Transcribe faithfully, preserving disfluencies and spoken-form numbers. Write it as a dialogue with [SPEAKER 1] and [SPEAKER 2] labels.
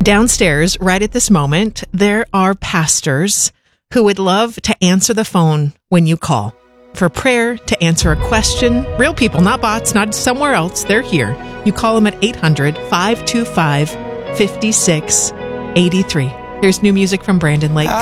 [SPEAKER 1] Downstairs, right at this moment, there are pastors who would love to answer the phone when you call. For prayer, to answer a question. Real people, not bots, not somewhere else. They're here. You call them at eight hundred, five two five, five six eight three. Here's new music from Brandon Lake.